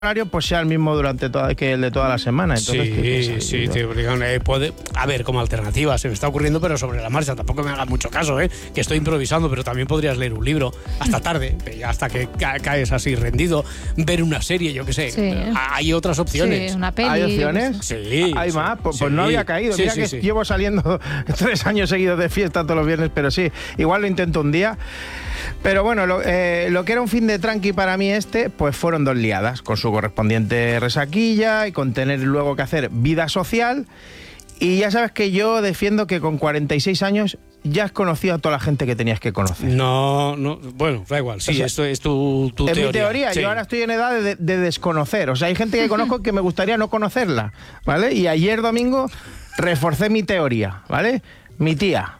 horario pues sea el mismo durante que el de toda la semana. Entonces, sí, te obligan. A ver, como alternativa, se me está ocurriendo, pero sobre la marcha. Tampoco me hagas mucho caso, que estoy improvisando, pero también podrías leer un libro hasta tarde, hasta que caes así rendido, ver una serie, yo qué sé. Sí. Hay otras opciones. Sí, una peli. ¿Hay opciones? Sí. ¿Hay más? Pues no había caído. Mira que llevo saliendo 3 años seguidos de fiesta todos los viernes, pero sí, igual lo intento un día. Pero bueno, lo que era un fin de tranqui para mí pues fueron 2 liadas, con su correspondiente resaquilla y con tener luego que hacer vida social. Y ya sabes que yo defiendo que con 46 años ya has conocido a toda la gente que tenías que conocer. No, bueno, da igual, sí, o sea, esto es tu teoría. Es mi teoría, sí. Yo ahora estoy en edad de desconocer. O sea, hay gente que conozco que me gustaría no conocerla, ¿vale? Y ayer domingo reforcé mi teoría, ¿vale? Mi tía.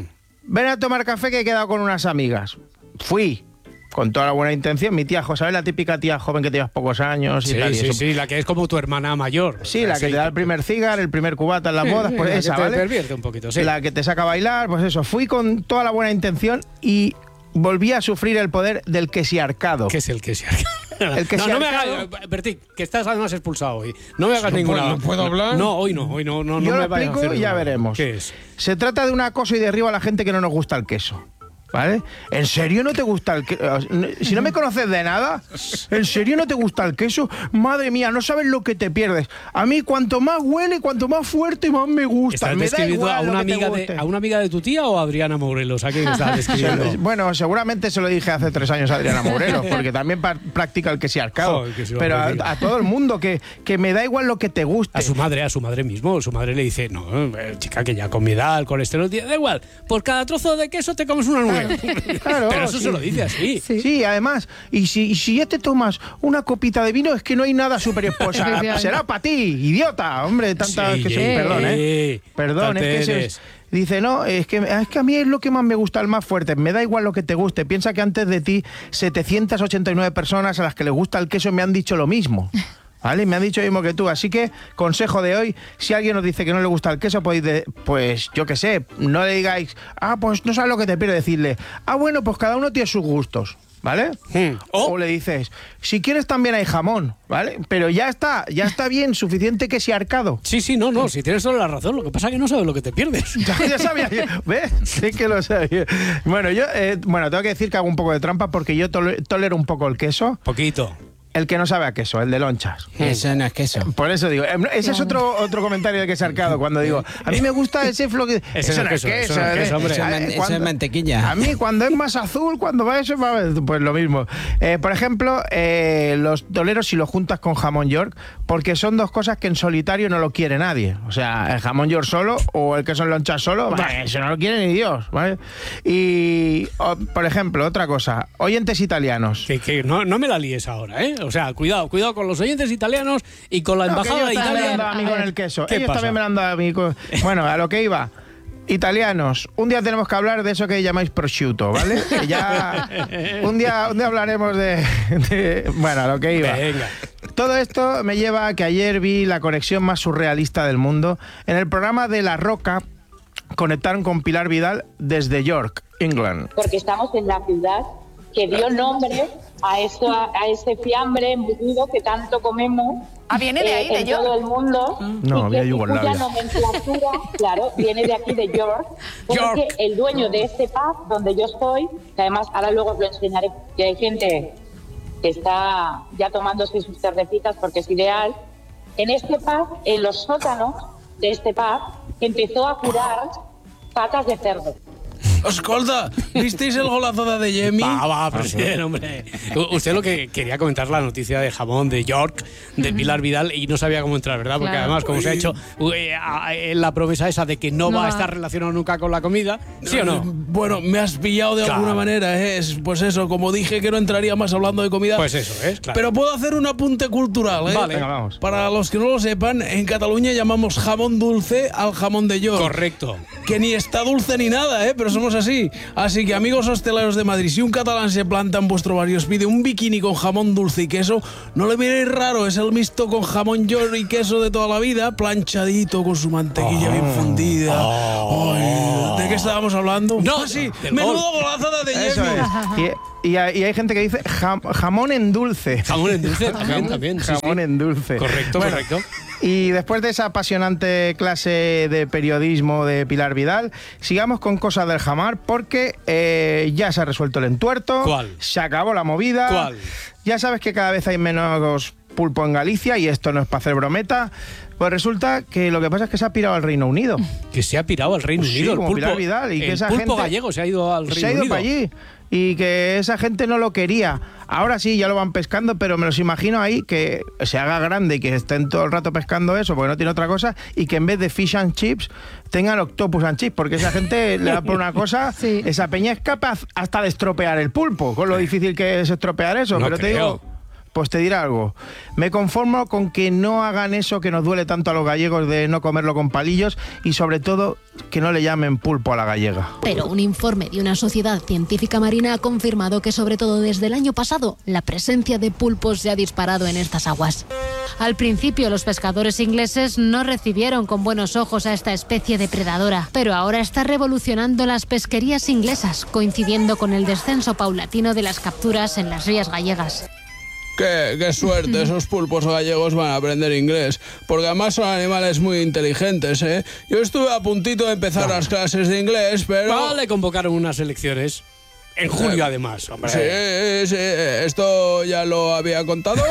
Ven a tomar café que he quedado con unas amigas. Fui con toda la buena intención. Mi tía, ¿sabes la típica tía joven que llevas pocos años? Sí, y tal, sí, la que es como tu hermana mayor. Sí, la que te da el primer cigarro, el primer cubata en las bodas, pues esa, ¿vale? Te pervierte un poquito, sí. La que te saca a bailar, pues eso. Fui con toda la buena intención y volví a sufrir el poder del quesiarcado. ¿Qué es el quesiarcado? No me hagas, Bertín, que estás además expulsado hoy. No me hagas ninguna. ¿No puedo hablar? No, hoy no Yo me lo vayas a explico hacer y ya nada. veremos. ¿Qué es? Se trata de un acoso y derribo a la gente que no nos gusta el queso. ¿Vale? ¿En serio no te gusta el queso? Si no me conoces de nada, ¿en serio no te gusta el queso? Madre mía, no sabes lo que te pierdes. A mí cuanto más huele, cuanto más fuerte, más me gusta. ¿Estás describiendo a una amiga de tu tía o a Adriana Morelos? ¿A quién estás describiendo? Bueno, seguramente se lo dije hace 3 años a Adriana Morelos, porque también practica el quesiarcado. Pero a todo el mundo, que me da igual lo que te guste. A su madre mismo. Su madre le dice, no, chica, que ya con mi edad, el colesterol, da igual. Por cada trozo de queso te comes una nueva. Claro, pero eso se lo dice así. Sí, además, y si ya te tomas una copita de vino, es que no hay nada superior. Pues será para ti, idiota. Hombre, tanta que soy. Perdón, es que dice, no, es que a mí es lo que más me gusta, el más fuerte. Me da igual lo que te guste. Piensa que antes de ti, 789 personas a las que les gusta el queso me han dicho lo mismo. ¿Vale? Me han dicho lo mismo que tú, así que consejo de hoy, si alguien os dice que no le gusta el queso, pues yo qué sé, no le digáis, pues no sabes lo que te quiero decirle, bueno, pues cada uno tiene sus gustos, ¿vale? O le dices, si quieres también hay jamón, ¿vale? Pero ya está bien, suficiente que sea arcado. Sí, no, si tienes toda la razón, lo que pasa es que no sabes lo que te pierdes. Ya sabía, ¿ves? Sí que lo sabía. Bueno, yo tengo que decir que hago un poco de trampa porque yo tolero un poco el queso. Poquito. El que no sabe a queso, el de lonchas. Eso no es queso. Por eso digo, ese es otro comentario del que he sarcado cuando digo, a mí me gusta ese floque. Eso no es queso, hombre. Eso es mantequilla. A mí cuando es más azul, cuando va eso, pues lo mismo. Por ejemplo, los toleros si lo juntas con jamón York, porque son 2 cosas que en solitario no lo quiere nadie. O sea, el jamón York solo o el queso en lonchas solo, eso no lo quiere ni Dios, ¿vale? Y, por ejemplo, otra cosa, oyentes italianos. Que no me la líes ahora, ¿eh? O sea, cuidado con los oyentes italianos y con la embajada de Italia. Me han dado a mí con el queso. ¿Qué Ellos pasa? también me han dado a mí con... Bueno, a lo que iba. Italianos, un día tenemos que hablar de eso que llamáis prosciutto, ¿vale? Ya un día hablaremos de... Bueno, a lo que iba. Venga. Todo esto me lleva a que ayer vi la conexión más surrealista del mundo. En el programa de La Roca conectaron con Pilar Vidal desde York, England. Porque estamos en la ciudad que dio nombre a ese fiambre embutido que tanto comemos. Viene de ahí, de en York. todo el mundo. No, y Yugoslavia. cuya nomenclatura, claro, viene de aquí de York. Porque el dueño de este pub donde yo estoy, que además ahora luego os lo enseñaré, que hay gente que está ya tomándose sus cervecitas porque es ideal. En este pub, en los sótanos de este pub, empezó a curar patas de cerdo. Escolta, ¿visteis el golazo de Adeyemi? Pero sí, hombre. Usted lo que quería comentar la noticia de jamón de York, de Pilar Vidal, y no sabía cómo entrar, ¿verdad? Porque además, como se ha hecho la promesa esa de que no va a estar relacionado nunca con la comida, ¿sí o no? Bueno, me has pillado de alguna manera, ¿eh? Pues eso, como dije que no entraría más hablando de comida. Pues eso es, claro. Pero puedo hacer un apunte cultural, ¿eh? Vale. Venga, vamos. Para los que no lo sepan, en Cataluña llamamos jamón dulce al jamón de York. Correcto. Que ni está dulce ni nada, ¿eh? Pero somos seguimos así. Así que, amigos hosteleros de Madrid, si un catalán se planta en vuestro barrio y os pide un bikini con jamón dulce y queso, no le miréis raro, es el mixto con jamón york y queso de toda la vida, planchadito con su mantequilla bien fundida. Ay, ¿de qué estábamos hablando? No, sí, menudo golazo de Diego. Y hay gente que dice jamón en dulce. Jamón en dulce también. Jamón en dulce. Correcto. Y después de esa apasionante clase de periodismo de Pilar Vidal, sigamos con cosas del jamar, porque ya se ha resuelto el entuerto. ¿Cuál? Se acabó la movida. ¿Cuál? Ya sabes que cada vez hay menos pulpo en Galicia, y esto no es para hacer brometa. Pues resulta que lo que pasa es que se ha pirado al Reino Unido. Que se ha pirado al Reino Unido, como el pulpo. Pilar Vidal, y que esa pulpo gente gallego se ha ido al Reino Unido. Se ha ido para allí. Y que esa gente no lo quería. Ahora sí, ya lo van pescando, pero me los imagino ahí que se haga grande y que estén todo el rato pescando eso, porque no tiene otra cosa, y que en vez de fish and chips tengan octopus and chips, porque esa gente le da por una cosa, sí. Esa peña es capaz hasta de estropear el pulpo, con lo difícil que es estropear eso. No pero creo. Te digo, pues te diré algo. Me conformo con que no hagan eso que nos duele tanto a los gallegos de no comerlo con palillos, y sobre todo que no le llamen pulpo a la gallega. Pero un informe de una sociedad científica marina ha confirmado que, sobre todo desde el año pasado, la presencia de pulpos se ha disparado en estas aguas. Al principio, los pescadores ingleses no recibieron con buenos ojos a esta especie depredadora, pero ahora está revolucionando las pesquerías inglesas, coincidiendo con el descenso paulatino de las capturas en las rías gallegas. Qué suerte, esos pulpos gallegos van a aprender inglés, porque además son animales muy inteligentes, ¿eh? Yo estuve a puntito de empezar las clases de inglés, pero... Le convocaron unas elecciones. En julio, además, hombre. Sí. ¿Esto ya lo había contado?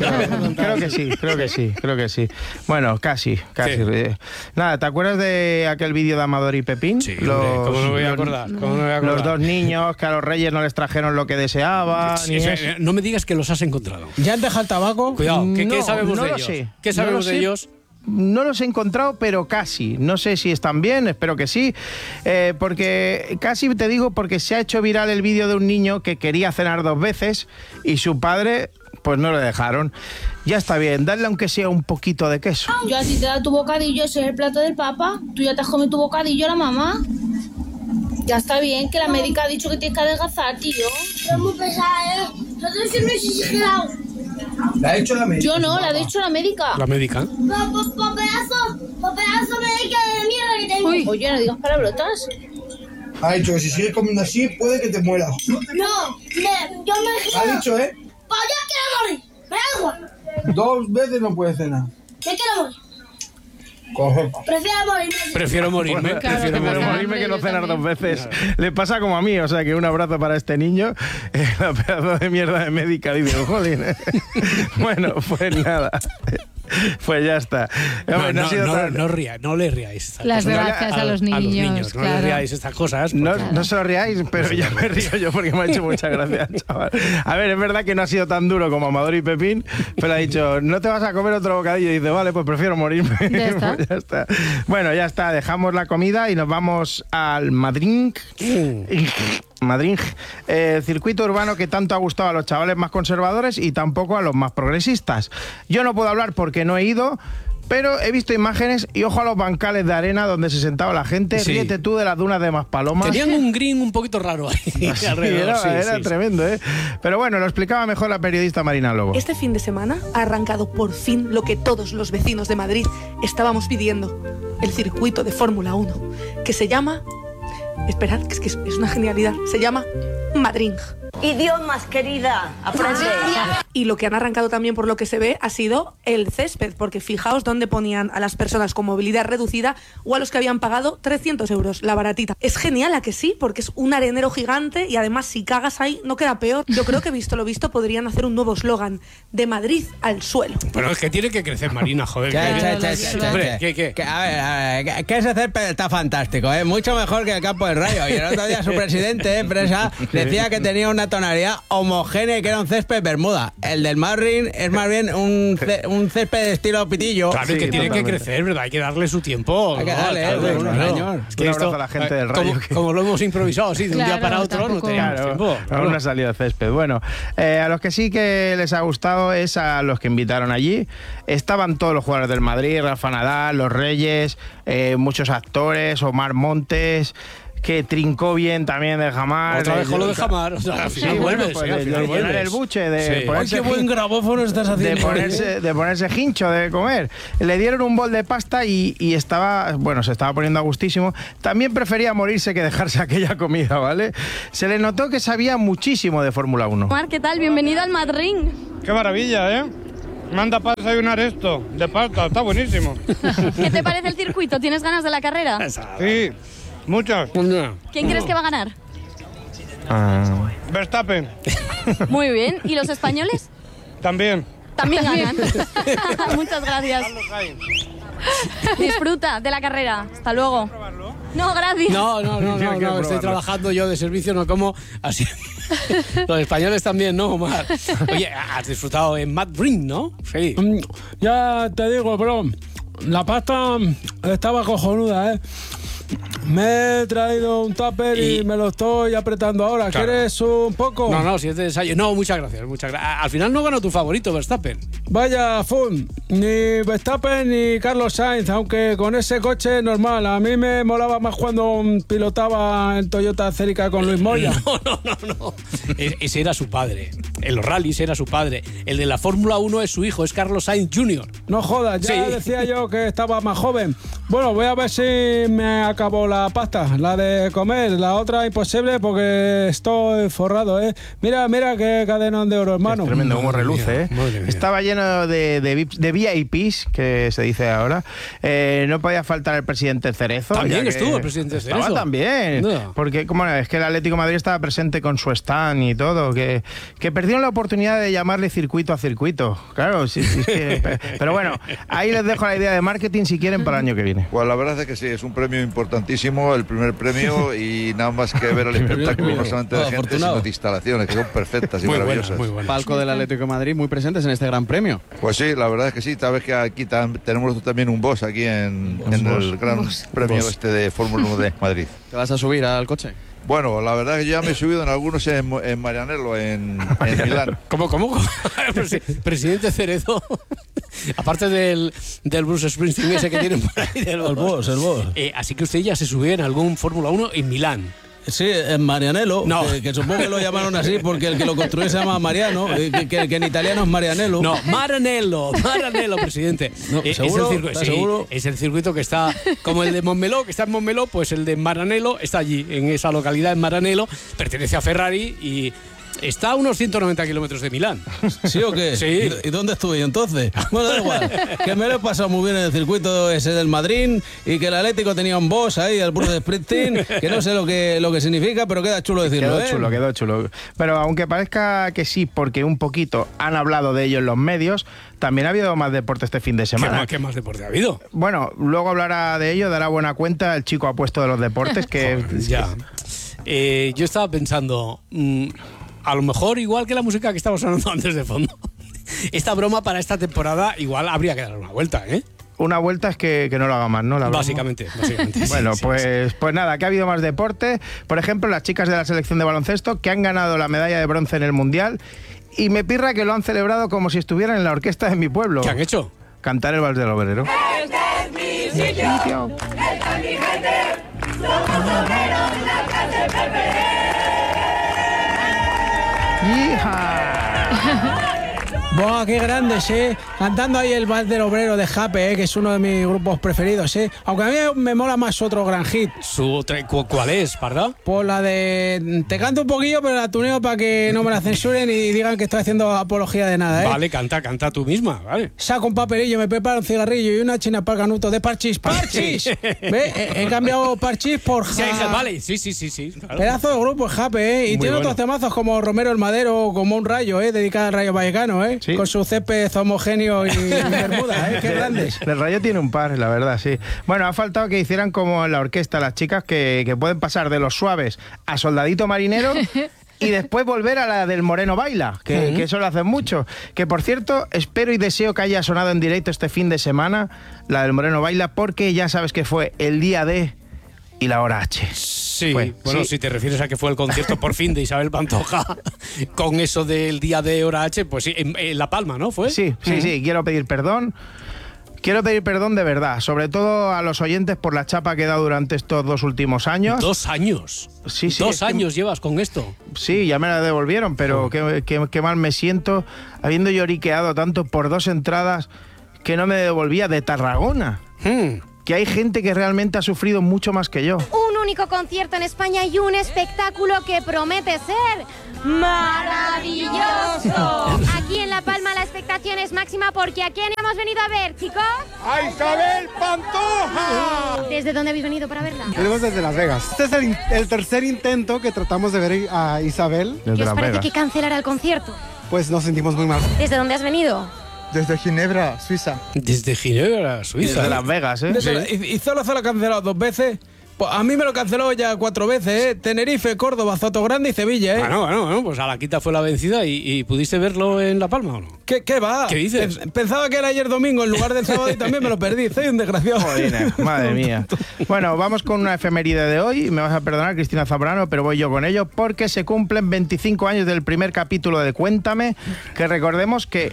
Creo que sí. Bueno, casi. Sí. Nada, ¿te acuerdas de aquel vídeo de Amador y Pepín? Sí, ¿cómo no me voy a acordar? Los dos niños que a los reyes no les trajeron lo que deseaban. No me digas que los has encontrado. ¿Ya han dejado el tabaco? Cuidado, ¿qué sabemos de ellos? Sé. ¿Qué sabemos de ellos? No los he encontrado, pero casi. No sé si están bien, espero que sí. Porque casi te digo, porque se ha hecho viral el vídeo de un niño que quería cenar 2 veces y su padre, pues no le dejaron. Ya está bien, dale aunque sea un poquito de queso. Yo a ti te da tu bocadillo, ese es el plato del papá. Tú ya te has comido tu bocadillo, la mamá. Ya está bien, que la médica ha dicho que tienes que adelgazar, tío. Es muy pesada, No te sirve si se queda. ¿La ha dicho la médica? Yo no, la ha dicho la médica. ¿La médica? Por pedazo médica de mierda que tengo. Uy. Oye, no digas palabrotas. Ha dicho que si sigues comiendo así, puede que te mueras. No, yo me... Ha dicho, ¿eh? Pues yo quiero morir. Me da igual. 2 veces no puedes cenar. ¿Qué quiero morir? Coge. Prefiero morirme. Prefiero morirme que no cenar 2 veces. Le pasa como a mí, o sea que un abrazo para este niño. La pedazo de mierda de médica, dice, jolín. Bueno, pues nada. Pues ya está. Hombre, no le riáis. Las gracias a los niños. No le riáis estas cosas. No se lo riáis, pero ya me río yo porque me ha hecho mucha gracia, chaval. A ver, es verdad que no ha sido tan duro como Amador y Pepín, pero ha dicho, no te vas a comer otro bocadillo. Y dice, vale, pues prefiero morirme. Ya está. Pues ya está. Bueno, ya está. Dejamos la comida y nos vamos al Madrid. Madrid, circuito urbano que tanto ha gustado a los chavales más conservadores y tampoco a los más progresistas. Yo no puedo hablar porque no he ido, pero he visto imágenes y ojo a los bancales de arena donde se sentaba la gente. Sí. Ríete tú de las dunas de Maspalomas. Tenían un green un poquito raro ahí. Sí, era tremendo, ¿eh? Pero bueno, lo explicaba mejor la periodista Marina Lobo. Este fin de semana ha arrancado por fin lo que todos los vecinos de Madrid estábamos pidiendo. El circuito de Fórmula 1, que se llama... Esperad, que es una genialidad. Se llama Madrid. Idiomas, querida, aprende. Y lo que han arrancado también, por lo que se ve, ha sido el césped, porque fijaos dónde ponían a las personas con movilidad reducida o a los que habían pagado 300 euros, la baratita. Es genial, ¿a que sí? Porque es un arenero gigante y además si cagas ahí no queda peor. Yo creo que visto lo visto podrían hacer un nuevo eslogan: de Madrid al suelo. Pero es que tiene que crecer, Marina, joder. ¿Qué? A ver, que ese césped está fantástico, ¿eh? Mucho mejor que el campo del Rayo. Y el otro día su presidente, Presa, decía que tenía una tonalidad homogénea y que era un césped Bermuda. El del Madrid es más bien un césped de estilo pitillo. Claro, sí, que tiene que crecer, ¿verdad? Hay que darle su tiempo. Hay que darle, un abrazo a la gente del Rayo. Como lo hemos improvisado así de un día para otro, no teníamos tiempo. Una salida de césped. Bueno, a los que sí que les ha gustado es a los que invitaron allí. Estaban todos los jugadores del Madrid, Rafa Nadal, los Reyes, muchos actores, Omar Montes... que trincó bien también de Jamar. Otra vez con lo de Jamar. O sea, al final vuelves. Pues de llenar el buche, de ponerse... ¡Ay, qué buen grabófono estás haciendo! De ponerse hincho, de comer. Le dieron un bol de pasta y estaba... Bueno, se estaba poniendo a gustísimo. También prefería morirse que dejarse aquella comida, ¿vale? Se le notó que sabía muchísimo de Fórmula 1. Omar, ¿qué tal? Bienvenido al Madrid. ¡Qué maravilla, eh! Manda para desayunar esto, de pasta, está buenísimo. ¿Qué te parece el circuito? ¿Tienes ganas de la carrera? Sí, muchas. ¿Quién crees que va a ganar? Verstappen. Muy bien. ¿Y los españoles? También. También ganan. Muchas gracias. Disfruta de la carrera. Hasta luego. No, gracias. No, estoy trabajando yo de servicio, no como así. Los españoles también, ¿no, Omar? Oye, has disfrutado en Madrid, ¿no? Sí. Ya te digo, bro, la pasta estaba cojonuda, ¿eh? Me he traído un tupper y me lo estoy apretando ahora. Claro. ¿Quieres un poco? No, si es de ensayo. No, muchas gracias. Al final no ganó tu favorito, Verstappen. Vaya, Fun. Ni Verstappen ni Carlos Sainz, aunque con ese coche normal. A mí me molaba más cuando pilotaba el Toyota Celica con Luis Moya. No. Ese era su padre. En los rallies era su padre. El de la Fórmula 1 es su hijo, es Carlos Sainz Jr. No jodas, ya decía yo que estaba más joven. Bueno, voy a ver si me acabó la pasta, la de comer. La otra imposible porque estoy forrado, ¿eh? Mira qué cadenón de oro, hermano. Es tremendo, como reluce, ¿eh? Estaba lleno de VIPs, que se dice ahora. No podía faltar el presidente Cerezo. También estuvo el presidente Cerezo. Estaba también. No. Porque, como es que el Atlético de Madrid estaba presente con su stand y todo. Que perdieron la oportunidad de llamarle circuito a circuito. Claro, sí, pero bueno, ahí les dejo la idea de marketing si quieren para el año que viene. Pues la verdad es que sí, es un premio importantísimo, el primer premio, y nada más que ver el espectáculo, no solamente de gente, sino de instalaciones, que son perfectas y maravillosas. Muy buenas. Palco del Atlético de Madrid, muy presentes en este gran premio. Pues sí, la verdad es que sí, sabes que aquí tenemos también un boss aquí en el gran premio este de Fórmula 1 de Madrid. ¿Te vas a subir al coche? Bueno, la verdad es que ya me he subido en algunos en Marianello, en Milán. ¿Cómo? Presidente Cerezo. Aparte del Bruce Springsteen ese que tienen por ahí. El boss. Así que usted ya se subió en algún Fórmula 1 en Milán. Sí, en Marianello, que supongo que lo llamaron así porque el que lo construyó se llama Mariano, que en italiano es Marianello. No, Maranello, presidente. No, ¿seguro? Es el circuito que está, como el de Montmeló, que está en Montmeló, pues el de Maranello está allí, en esa localidad, en Maranello, pertenece a Ferrari y... está a unos 190 kilómetros de Milán. ¿Sí o qué? Sí. ¿Y dónde estuve yo entonces? Bueno, da igual. Que me lo he pasado muy bien en el circuito ese del Madrid y que el Atlético tenía un boss ahí, el Bruce Springsteen, que no sé lo que significa, pero queda chulo decirlo. Quedó chulo. Pero aunque parezca que sí, porque un poquito han hablado de ello en los medios, también ha habido más deporte este fin de semana. ¿Qué más deporte ha habido? Bueno, luego hablará de ello, dará buena cuenta el chico apuesto de los deportes que... Ya. Yo estaba pensando... a lo mejor, igual que la música que estaba sonando antes de fondo, esta broma para esta temporada igual habría que dar una vuelta, ¿eh? Una vuelta es que no lo haga más, ¿no? Básicamente. Bueno, pues nada, que ha habido más deporte. Por ejemplo, las chicas de la selección de baloncesto que han ganado la medalla de bronce en el Mundial y me pirra que lo han celebrado como si estuvieran en la orquesta de mi pueblo. ¿Qué han hecho? Cantar el vals del obrero. Este es mi sitio, esta es mi gente, somos obreros de la clase Pepe. ¡Hija! ¡Buah, qué grandes, eh! Cantando ahí el Vals del Obrero de Jape, que es uno de mis grupos preferidos, eh. Aunque a mí me mola más otro gran hit. ¿Cuál es, Parda? Pues la de... Te canto un poquillo, pero la tuneo para que no me la censuren y digan que estoy haciendo apología de nada, eh. Vale, canta tú misma, vale. Saco un papelillo, me preparo un cigarrillo y una china para el canuto de Parchís. ¡Parchís! ¿Ves? He cambiado Parchís por Vale, sí. Claro. Pedazo de grupo, Jape, eh. Y tiene otros temazos como Romero el Madero, como Un Rayo, eh, dedicado al Rayo Vallecano, eh. ¿Sí? Con su césped homogéneo y Bermuda, ¿eh? Qué grandes. El Rayo tiene un par, la verdad, sí. Bueno, ha faltado que hicieran como en la orquesta las chicas que pueden pasar de los suaves a Soldadito Marinero y después volver a la del Moreno Baila, que eso lo hacen mucho. Que, por cierto, espero y deseo que haya sonado en directo este fin de semana la del Moreno Baila, porque ya sabes que fue el día D y la hora H. Sí, si te refieres a que fue el concierto por fin de Isabel Pantoja con eso del día de hora H, pues sí, en La Palma, ¿no? ¿Fue? Sí, quiero pedir perdón. Quiero pedir perdón de verdad, sobre todo a los oyentes por la chapa que he dado durante estos 2 últimos años. 2 años. Sí, 2 años llevas con esto. Sí, ya me la devolvieron, pero qué mal me siento habiendo lloriqueado tanto por 2 entradas que no me devolvía de Tarragona. Que hay gente que realmente ha sufrido mucho más que yo. Un único concierto en España y un espectáculo que promete ser maravilloso. Aquí en La Palma la expectación es máxima porque ¿a quién hemos venido a ver, chicos? ¡A Isabel Pantoja! ¿Desde dónde habéis venido para verla? Venimos desde Las Vegas. Este es el tercer intento que tratamos de ver a Isabel. ¿Qué os parece que cancelará el concierto? Pues nos sentimos muy mal. ¿Desde dónde has venido? Desde Ginebra, Suiza. Desde Ginebra, Suiza. Desde Las Vegas, ¿eh? Sí. ¿Y solo se lo ha cancelado 2 veces? Pues a mí me lo canceló ya 4 veces, ¿eh? Tenerife, Córdoba, Sotogrande y Sevilla, ¿eh? Bueno, pues a la quita fue la vencida y ¿pudiste verlo en La Palma o no? ¿Qué va? ¿Qué dices? Pensaba que era ayer domingo en lugar del sábado y también me lo perdí. Soy un desgraciado. Joder, madre mía. Bueno, vamos con una efeméride de hoy. Me vas a perdonar, Cristina Zambrano, pero voy yo con ello porque se cumplen 25 años del primer capítulo de Cuéntame, que recordemos que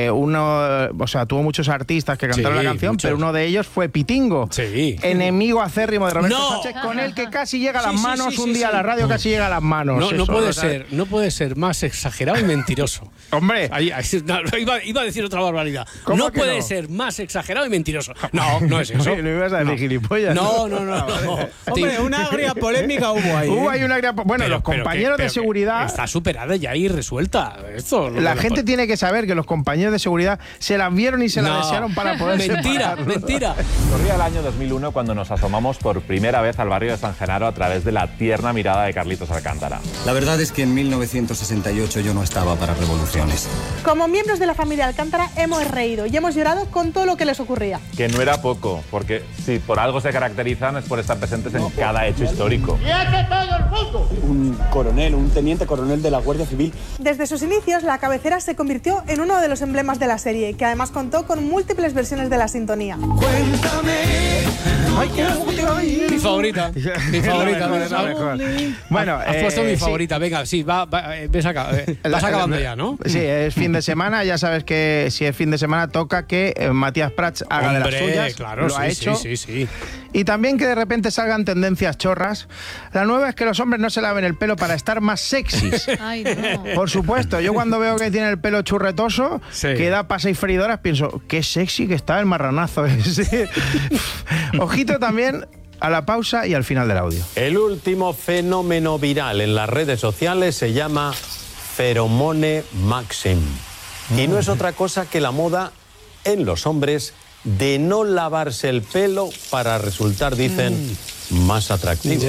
tuvo muchos artistas que cantaron la canción, pero uno de ellos fue Pitingo. Sí. Enemigo acérrimo de Roberto Sánchez, con el que casi llega a las manos un día a la radio, casi llega a las manos. No puede ser más exagerado y mentiroso. Hombre. Iba a decir otra barbaridad. No puede ser más exagerado y mentiroso. No es eso. No ibas a decir gilipollas. No. Hombre, una agria polémica hubo ahí. Hubo ahí una agria... Bueno, los compañeros de seguridad... Está superada ya y resuelta. La gente tiene que saber que los compañeros de seguridad se la vieron y se la desearon para poder Mentira. Corría el año 2001 cuando nos asomamos por primera vez al barrio de San Genaro a través de la tierna mirada de Carlitos Alcántara. La verdad es que en 1968 yo no estaba para revoluciones. Como miembros de la familia Alcántara hemos reído y hemos llorado con todo lo que les ocurría. Que no era poco, porque si por algo se caracterizan es por estar presentes en cada hecho histórico. Un coronel, un teniente coronel de la Guardia Civil. Desde sus inicios, la cabecera se convirtió en uno de los emblemas de la serie, que además contó con múltiples versiones de la sintonía. Cuéntame. Mi favorita. Bueno, has puesto mi favorita. Venga, sí, ves acá. Vas acabando ya, ¿no? Sí, es fin de semana. Ya sabes que si es fin de semana toca que Matías Prats haga de las suyas. Claro, lo ha hecho. Sí. Y también que de repente salgan tendencias chorras. La nueva es que los hombres no se laven el pelo para estar más sexys. Ay, no. Por supuesto, yo cuando veo que tiene el pelo churretoso, que da para 6 freidoras, pienso, qué sexy que está el marranazo ese. Ojito también a la pausa y al final del audio. El último fenómeno viral en las redes sociales se llama Feromone Maxim. Y no es otra cosa que la moda en los hombres de no lavarse el pelo para resultar, dicen, más atractivos.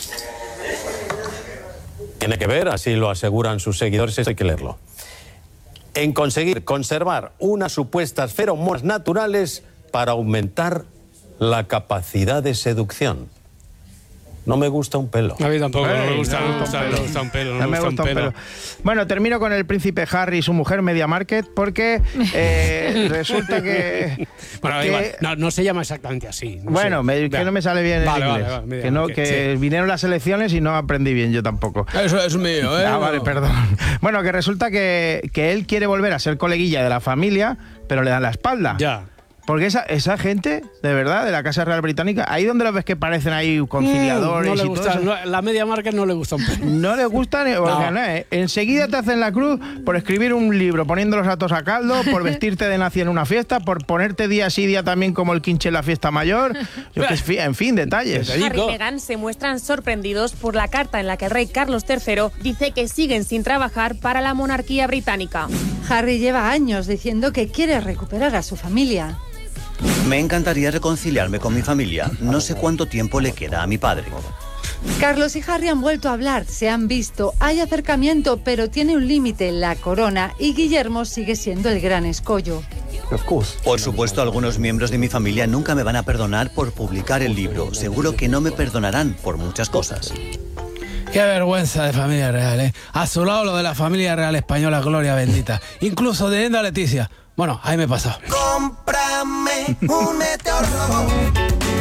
Tiene que ver, así lo aseguran sus seguidores, hay que leerlo, en conseguir conservar unas supuestas feromonas naturales para aumentar la capacidad de seducción. No me gusta un pelo. A mí tampoco, no me gusta un pelo. Bueno, termino con el príncipe Harry y su mujer Media Market, porque resulta que... Bueno, no se llama exactamente así. Que no me sale bien el inglés. Que vinieron las elecciones y no aprendí bien yo tampoco. Eso es mío, ¿eh? Vale, perdón. Bueno, que resulta que él quiere volver a ser coleguilla de la familia, pero le dan la espalda. Ya. Porque esa gente, de verdad, de la Casa Real Británica, ahí donde los ves que parecen ahí conciliadores no le y gusta, todo eso. la Media Market no le gusta un pelo. No le gusta, enseguida te hacen la cruz por escribir un libro, poniendo los datos a caldo, por vestirte de nazi en una fiesta, por ponerte día sí día también como el quinche en la fiesta mayor. En fin, detalles. Harry y Meghan se muestran sorprendidos por la carta en la que el rey Carlos III dice que siguen sin trabajar para la monarquía británica. Harry lleva años diciendo que quiere recuperar a su familia. Me encantaría reconciliarme con mi familia. No sé cuánto tiempo le queda a mi padre. Carlos y Harry han vuelto a hablar, se han visto, hay acercamiento, pero tiene un límite, la corona, y Guillermo sigue siendo el gran escollo. Por supuesto, algunos miembros de mi familia nunca me van a perdonar por publicar el libro. Seguro que no me perdonarán por muchas cosas. Qué vergüenza de familia real, ¿eh? A su lado lo de la familia real española, gloria bendita. Incluso teniendo a Leticia. Bueno, ahí me pasó. Cómprame un meteor robot.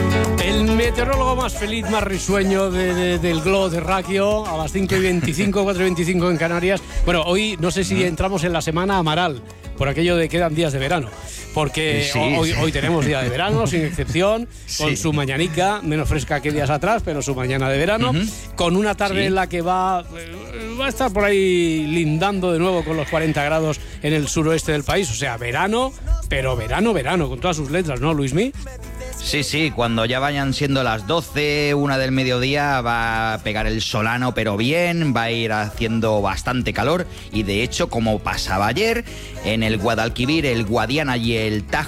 El meteorólogo más feliz, más risueño del globo terráqueo, a las 5:25, 4:25 en Canarias. Bueno, hoy no sé si entramos en la semana Amaral, por aquello de quedan días de verano. Porque hoy tenemos día de verano, sin excepción, con su mañanica, menos fresca que días atrás, pero su mañana de verano, con una tarde en la que va a estar por ahí lindando de nuevo con los 40 grados en el suroeste del país. O sea, verano, pero verano, con todas sus letras, ¿no, Luismi? Sí, cuando ya vayan siendo las 12, 1 del mediodía, va a pegar el solano, pero bien, va a ir haciendo bastante calor y de hecho, como pasaba ayer, en el Guadalquivir, el Guadiana y el Tajo